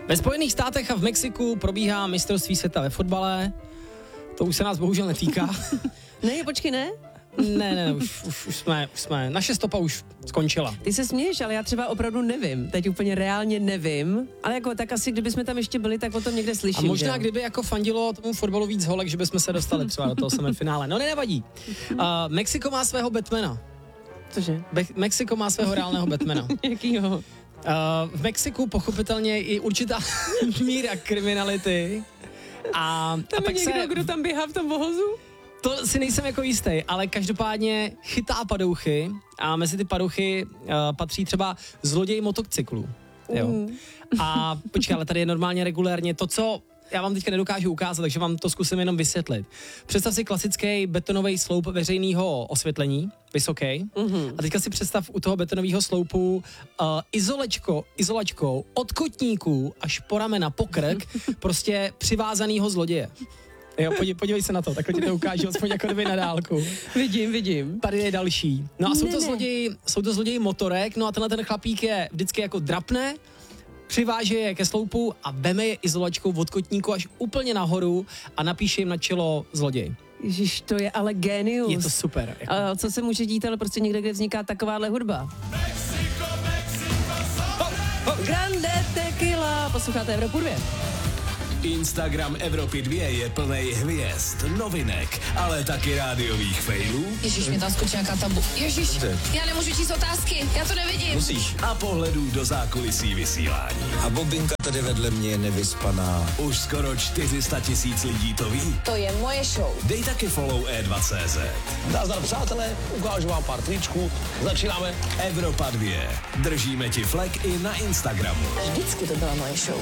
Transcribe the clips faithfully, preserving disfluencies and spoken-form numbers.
Ve Spojených státech a v Mexiku probíhá mistrovství světa ve fotbale. To už se nás bohužel netýká. Ne, počkej, ne? Ne, ne, už, už, už, jsme, už jsme, naše stopa už skončila. Ty se směješ, ale já třeba opravdu nevím. Teď úplně reálně nevím. Ale jako tak asi, kdyby jsme tam ještě byli, tak o tom někde slyším. A možná, že? kdyby jako fandilo tomu fotbalu víc holek, že bychom se dostali třeba do toho semifinále. No ne, nevadí. Uh, Mexiko má svého Batmana. Cože? Be- Mexiko má svého reálného Batmana. Jakýho? Uh, v Mexiku pochopitelně i určitá míra kriminality. A, Tam a je tak někdo, se, kdo tam běhá v tom vohozu? to si nejsem jako jistý, ale každopádně chytá padouchy a mezi ty padouchy uh, patří třeba zloděj motocyklů. Jo. Mm. A počkej, ale tady je normálně regulérně to, co já vám teďka nedokážu ukázat, takže vám to zkusím jenom vysvětlit. Představ si klasický betonový sloup veřejného osvětlení, vysoký. Mm-hmm. A teďka si představ u toho betonového sloupu uh, izolečko, izolačkou od kotníků až po ramena, po krk, prostě přivázanýho zloděje. Jo, podívej, podívej se na to, takhle ti to ukážu, aspoň jako kdyby na dálku. Vidím, vidím. Tady je další. No a jsou Ne, to ne. zloději, jsou to zloději motorek, no a tenhle ten chlapík je vždycky jako drapne, přiváže je ke sloupu a veme je izolačkou od kotníku až úplně nahoru a napíše jim na čelo zloděj. Ježiš, to je ale genius. Je to super. Jako. A co se může dít, ale prostě někde, kde vzniká takováhle hudba? Mexico, Mexico, Oh, Grande Tequila. Posloucháte Evropu dvě. Instagram Evropy dvě je plnej hvězd, novinek, ale taky rádiových failů. Ježíš, mě tam skočí nějaká tabu. Ježíš, já nemůžu číst otázky, já to nevidím. Musíš. A pohledů do zákulisí vysílání. A Bobinka tady vedle mě je nevyspaná. Už skoro čtyři sta tisíc lidí to ví. To je moje show. Dej taky follow E dva tečka cé zet. Nazdar přátelé, ukážu vám pár tričků. Začínáme. Evropa dvě. Držíme ti flek i na Instagramu. Vždycky to byla moje show.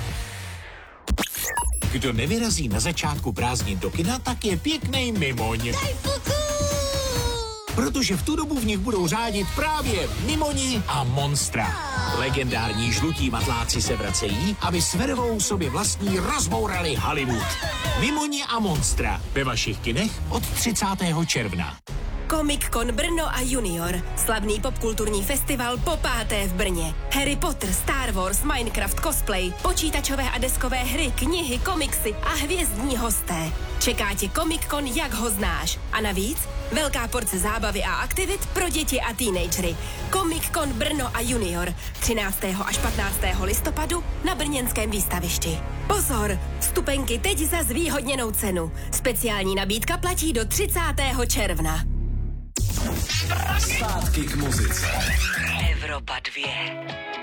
Kdo nevyrazí na začátku prázdnin do kina, tak je pěknej mimoň. Protože v tu dobu v nich budou řádit právě Mimoni a Monstra. Legendární žlutí matláci se vracejí, aby s vervou sobě vlastní rozbourali Hollywood. Mimoni a Monstra ve vašich kinech od třicátého června. Comic Con Brno a Junior. Slavný popkulturní festival po páté v Brně. Harry Potter, Star Wars, Minecraft, cosplay, počítačové a deskové hry, knihy, komiksy a hvězdní hosté. Čeká tě Comic Con, jak ho znáš. A navíc velká porce zábavy a aktivit pro děti a teenagery. Comic Con Brno a Junior. třináctého až patnáctého listopadu na brněnském výstavišti. Pozor! Vstupenky teď za zvýhodněnou cenu. Speciální nabídka platí do třicátého června. Zpátky k muzice. Evropa dvě.